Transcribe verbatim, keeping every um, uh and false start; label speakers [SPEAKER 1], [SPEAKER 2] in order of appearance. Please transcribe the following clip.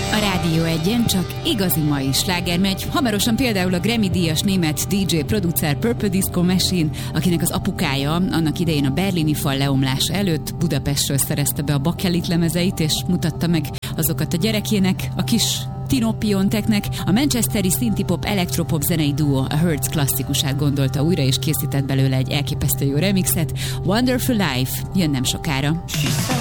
[SPEAKER 1] A Rádió Egyen csak igazi mai sláger megy. Hamarosan például a Grammy-díjas német dé dzsé producer Purple Disco Machine, akinek az apukája annak idején a berlini fal leomlása előtt Budapestről szerezte be a bakelit lemezeit, és mutatta meg azokat a gyerekének, a kis Tino Pionteknek. A manchesteri synthpop elektropop zenei duó a Hertz klasszikusát gondolta újra, és készített belőle egy elképesztő jó remixet. Wonderful Life jön nem sokára.